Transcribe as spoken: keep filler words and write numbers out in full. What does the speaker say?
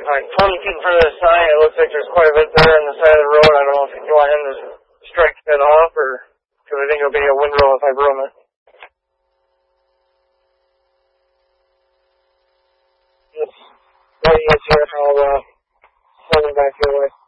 Alright, twenty-two for the sign. It looks like there's quite a bit there on the side of the road. I don't know if you want him to strike that off, or because I think it'll be a windrow if I broom it. Just waiting here. I'll uh, send it back your way.